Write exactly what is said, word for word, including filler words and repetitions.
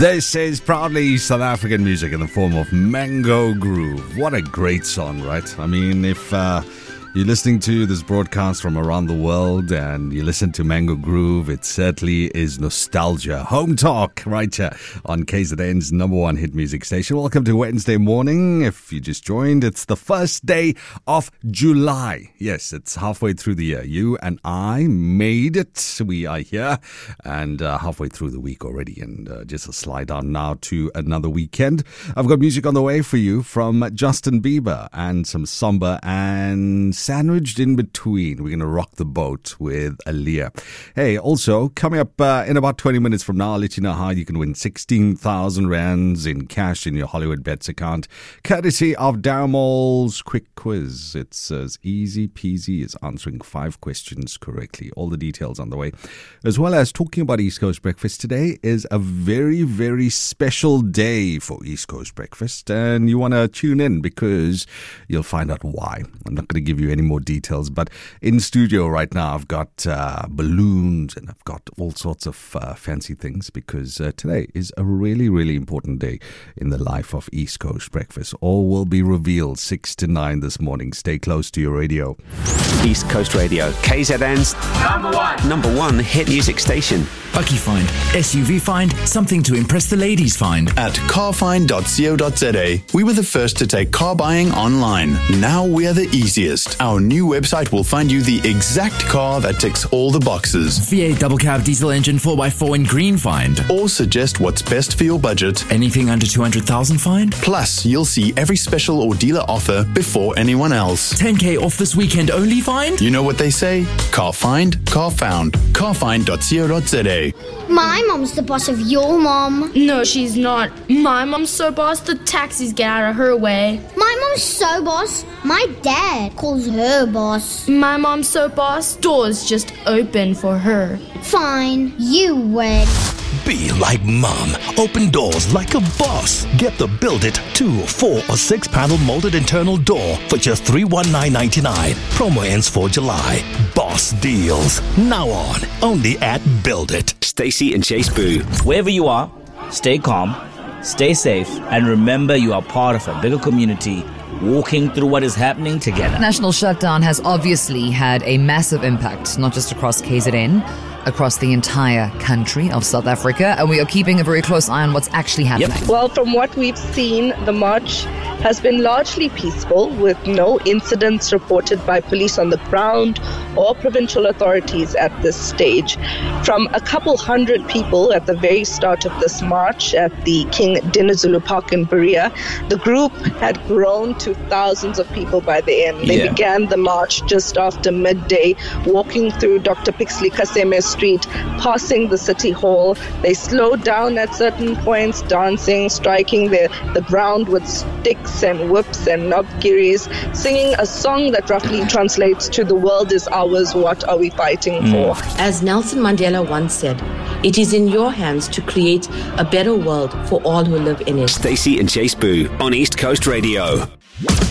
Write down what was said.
This is proudly South African music in the form of Mango Groove. What a great song, right? I mean, if uh, you're listening to this broadcast from around the world and you listen to Mango Groove, it certainly is nostalgia. Home Talk right here on K Z N's number one hit music station. Welcome to Wednesday morning. If you just joined, it's the first day of July. Yes, it's halfway through the year. You and I made it. We are here and uh, halfway through the week already, and uh, just a slide down now to another weekend. I've got music on the way for you from Justin Bieber and some samba, and sandwiched in between, we're going to rock the boat with Aaliyah. Hey, also, coming up uh, in about twenty minutes from now, I'll let you know how you can win sixteen thousand rands in cash in your Hollywood Bets account, courtesy of Darmol's quick quiz. It's as easy peasy as answering five questions correctly. All the details on the way. As well as talking about East Coast Breakfast, today is a very, very special day for East Coast Breakfast, and you want to tune in because you'll find out why. I'm not going to give you any more details, but in studio right now I've got uh, balloons and I've got all sorts of uh, fancy things because uh, today is a really, really important day in the life of East Coast Breakfast. All will be revealed six to nine this morning. Stay close to your radio. East Coast Radio, K Z N's number one, number one hit music station. Bucky find, S U V find, something to impress the ladies find. At carfind dot co dot za, we were the first to take car buying online. Now we're the easiest. Our new website will find you the exact car that ticks all the boxes. V eight double cab diesel engine four by four in green find. Or suggest what's best for your budget. Anything under two hundred thousand find. Plus, you'll see every special or dealer offer before anyone else. ten K off this weekend only find. You know what they say? Car find, car found. carfind dot co dot za. My mom's the boss of your mom. No, she's not. My mom's so boss, the taxis get out of her way. My mom's so boss, my dad calls her boss. My mom's so boss, doors just open for her. Fine, you win. Be like Mom. Open doors like a boss. Get the Build It two, four, or six panel molded internal door for just three hundred nineteen dollars and ninety-nine cents. Promo ends for July. Boss deals. Now on. Only at Build It. Stacey and Chase Boo. Wherever you are, stay calm, stay safe, and remember you are part of a bigger community walking through what is happening together. National shutdown has obviously had a massive impact, not just across K Z N, across the entire country of South Africa, and we are keeping a very close eye on what's actually happening. Yep. Well, from what we've seen, the march has been largely peaceful, with no incidents reported by police on the ground or provincial authorities at this stage. From a couple hundred people at the very start of this march at the King Dinizulu Park in Berea, the group had grown to thousands of people by the end. They Yeah. began the march just after midday, walking through Doctor Pixley Kaseme Street, passing the City Hall. They slowed down at certain points, dancing, striking the, the ground with sticks and whips and knobgiris, singing a song that roughly translates to "The world is ours, what are we fighting Mm. for?" As Nelson Mandela once said, it is in your hands to create a better world for all who live in it. Stacey and Chase Boo on East Coast Radio.